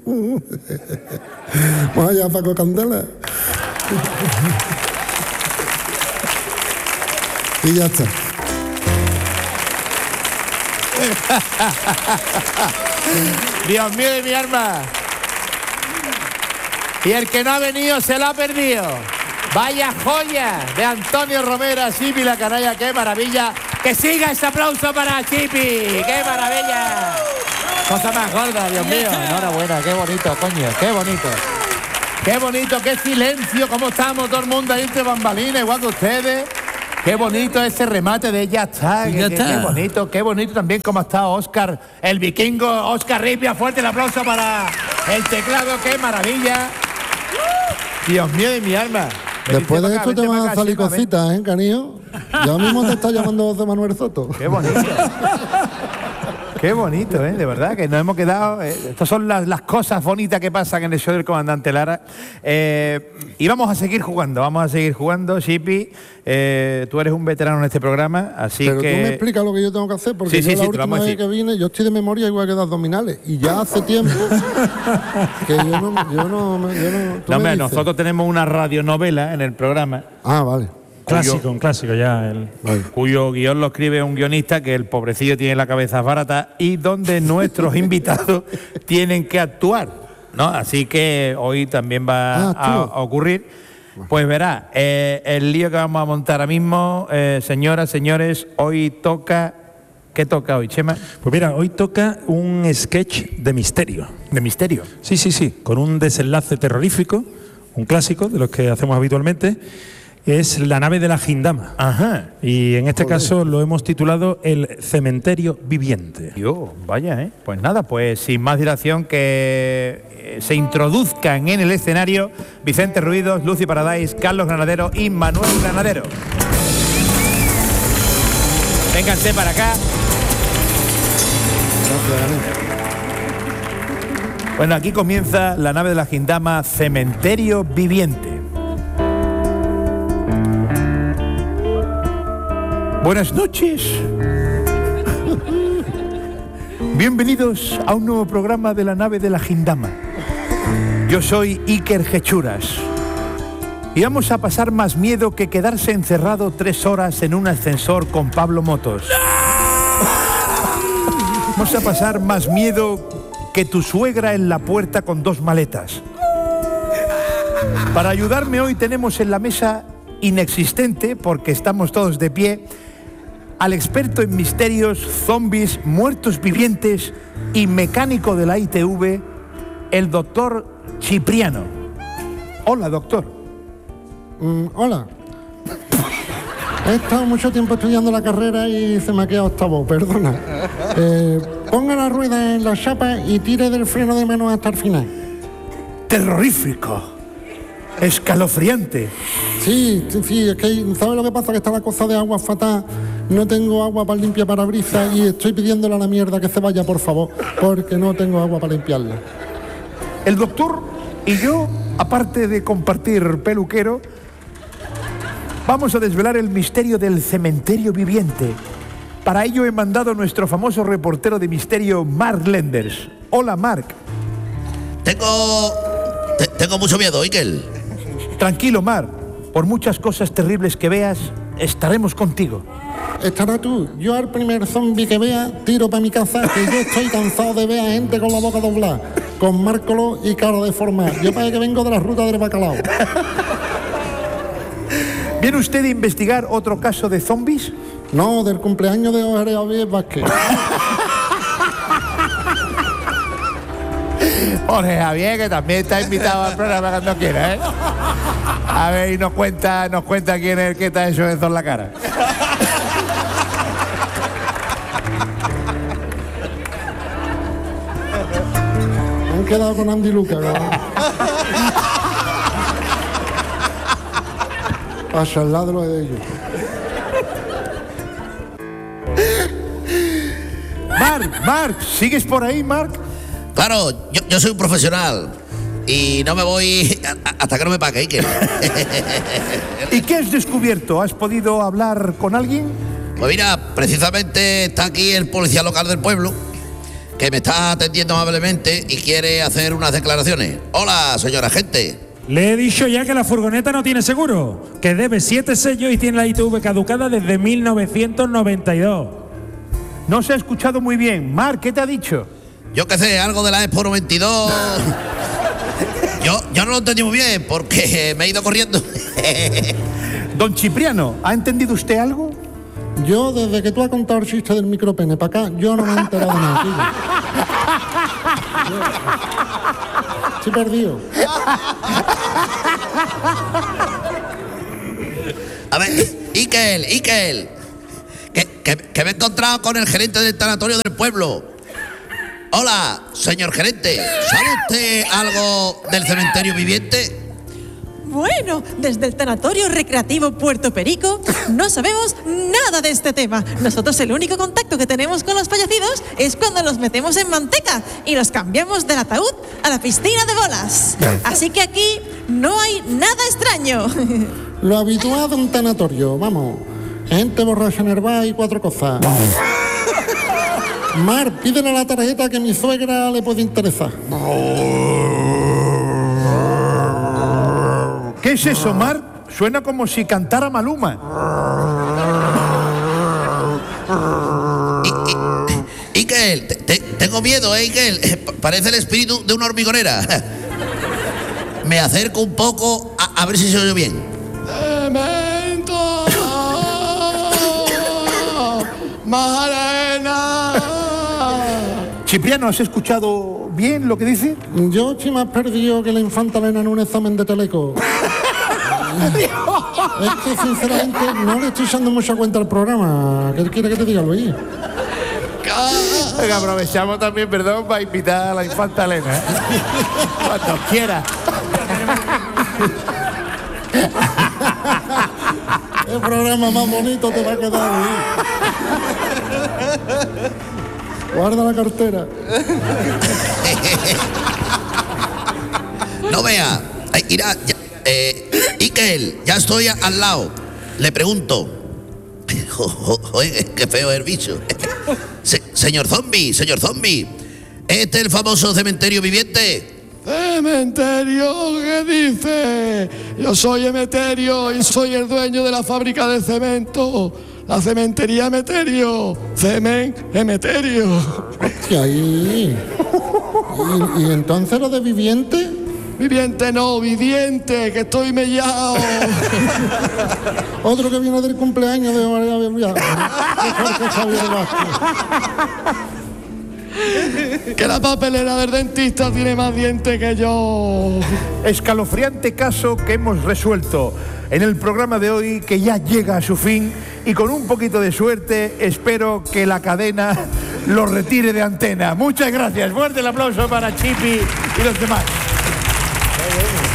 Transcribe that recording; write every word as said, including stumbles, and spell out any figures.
Vamos allá, Paco Candela. Y ya está. Dios mío de mi alma. Y el que no ha venido se lo ha perdido. Vaya joya de Antonio Romero, Chipi la canalla, qué maravilla. Que siga ese aplauso para Chipi, qué maravilla. Cosa más gorda, Dios mío. Enhorabuena, qué bonito, coño, qué bonito. Qué bonito, qué silencio, cómo estamos todo el mundo ahí entre bambalinas, igual que ustedes. Qué bonito ese remate de ya está, ya qué, está. Qué bonito, qué bonito también cómo está Óscar, el vikingo, Óscar Ripia, fuerte el aplauso para el teclado, qué maravilla. Dios mío de mi alma. Después de esto te van a salir cositas, ¿eh, canijo? Ya mismo te está llamando José Manuel Soto. Qué bonito. Qué bonito, ¿eh? De verdad, que nos hemos quedado... Eh, estas son las, las cosas bonitas que pasan en el show del comandante Lara. Eh, y vamos a seguir jugando, vamos a seguir jugando, Chipi. Eh, tú eres un veterano en este programa, así Pero que... tú me explicas lo que yo tengo que hacer, porque Sí, yo sí, la sí, te última vamos a vez decir. que vine, yo estoy de memoria igual que de abdominales. Y ya hace tiempo que yo no... Yo no, yo no, tú No, me hombre, dices. nosotros tenemos una radionovela en el programa. Ah, vale. Clásico, un clásico ya. El... Cuyo guión lo escribe un guionista que el pobrecillo tiene la cabeza barata y donde nuestros invitados tienen que actuar, ¿no? Así que hoy también va Ah, a, a ocurrir. Pues verá, eh, el lío que vamos a montar ahora mismo, eh, señoras, señores, hoy toca... ¿Qué toca hoy, Chema? Pues mira, hoy toca un sketch de misterio. ¿De misterio? Sí, sí, sí, con un desenlace terrorífico, un clásico de los que hacemos habitualmente. Es La nave de la Gindama. Ajá. Y en este caso lo hemos titulado El cementerio viviente. Yo, vaya, ¿eh? Pues nada, pues sin más dilación que eh, se introduzcan en el escenario Vicente Ruidos, Lucy Paradise, Carlos Granadero y Manuel Granadero. Vénganse para acá. Bueno, aquí comienza La nave de la Gindama, Cementerio Viviente. Buenas noches. Bienvenidos a un nuevo programa de La nave de la Gindama. Yo soy Iker Gechuras. Y vamos a pasar más miedo que quedarse encerrado tres horas en un ascensor con Pablo Motos. Vamos a pasar más miedo que tu suegra en la puerta con dos maletas. Para ayudarme hoy tenemos en la mesa inexistente, porque estamos todos de pie, al experto en misterios, zombies, muertos vivientes y mecánico de la I T V, el doctor Cipriano. Hola, doctor. Mm, hola. He estado mucho tiempo estudiando la carrera y se me ha quedado octavo, perdona. Eh, ponga la rueda en la chapa y tire del freno de mano hasta el final. Terrorífico. Escalofriante. Sí, sí, sí, es que ¿sabes lo que pasa? Que está la cosa de agua fatal. No tengo agua para limpiar parabrisas y estoy pidiéndole a la mierda que se vaya, por favor, porque no tengo agua para limpiarla. El doctor y yo, aparte de compartir peluquero, vamos a desvelar el misterio del cementerio viviente. Para ello he mandado a nuestro famoso reportero de misterio, Mark Lenders. Hola, Mark. Tengo... te- tengo mucho miedo, Ikel. Tranquilo, Mark. Por muchas cosas terribles que veas, estaremos contigo. Estará tú. Yo al primer zombie que vea, tiro para mi casa, que yo estoy cansado de ver a gente con la boca doblada, con márcolo y cara deformada. Yo parece que vengo de la ruta del bacalao. ¿Viene usted a investigar otro caso de zombies? No, del cumpleaños de Jorge Javier Vázquez. Jorge Javier, que también está invitado al programa cuando quiera, ¿eh? A ver, y nos cuenta, nos cuenta quién es el que está hecho eso en la cara. Me han quedado con Andy Luca, ¿no? Para charlar de lo de ellos. Mark, Mark, ¿sigues por ahí, Mark? Claro, yo, yo soy un profesional y no me voy a- a- hasta que no me pague, Iker. ¿Y qué has descubierto? ¿Has podido hablar con alguien? Pues mira, precisamente está aquí el policía local del pueblo que me está atendiendo amablemente y quiere hacer unas declaraciones. Hola, señor agente. Le he dicho ya que la furgoneta no tiene seguro, que debe siete sellos y tiene la I T V caducada desde mil novecientos noventa y dos. No se ha escuchado muy bien. Mar, ¿qué te ha dicho? Yo qué sé, algo de la Expo noventa y dos. Yo, yo no lo entendí muy bien porque me he ido corriendo. Don Cipriano, ¿ha entendido usted algo? Yo, desde que tú has contado el chiste del micropene para acá, yo no me he enterado de nada, tío. Yo- Estoy perdido. A ver, Ikel, Ikel, que, que, que me he encontrado con el gerente del tanatorio del pueblo. Hola, señor gerente, ¿sabe usted algo del cementerio viviente? Bueno, desde el Tanatorio Recreativo Puerto Perico no sabemos nada de este tema. Nosotros el único contacto que tenemos con los fallecidos es cuando los metemos en manteca y los cambiamos del ataúd a la piscina de bolas. Así que aquí no hay nada extraño. Lo habitual de un tanatorio, vamos. Gente borracha en el bar y cuatro cosas. Mar, pídele la tarjeta que a mi suegra le puede interesar. ¿Qué es eso, Mar? Suena como si cantara Maluma. I- I- Ikel, te- te- tengo miedo, ¿eh, Ikel? Parece el espíritu de una hormigonera. Me acerco un poco a, a ver si se oye bien. ¡Cemento! ¡Más arena! Cipriano, ¿has escuchado bien lo que dice? Yo estoy más perdido que la infanta Elena en un examen de teleco. Es que sinceramente no le estoy echando mucha cuenta al programa. ¿Qué quiere que te diga, Luis? Venga, aprovechamos también, perdón, para invitar a la infanta Elena, ¿eh? Cuando quiera. El programa más bonito te va a quedar, Luis. Guarda la cartera. No vea. Ay, mira, ya, eh, Ikel, ya estoy a- al lado. Le pregunto. Jo- jo- Joder, qué feo es el bicho. Se- señor zombie, señor zombie. ¿Este es el famoso cementerio viviente? ¡Cementerio! ¿Qué dice? Yo soy Emeterio y soy el dueño de la fábrica de cemento. La cementería Emeterio. Cemen Emeterio. ¿Qué ahí? ¿Y, y entonces lo de viviente? Viviente no, viviente, que estoy mellado. Otro que viene del cumpleaños de María Belvía. Jorge Javier Vázquez. Que la papelera del dentista tiene más dientes que yo. Escalofriante caso que hemos resuelto en el programa de hoy, que ya llega a su fin, y con un poquito de suerte espero que la cadena lo retire de antena. Muchas gracias. Fuerte el aplauso para Chipi y los demás.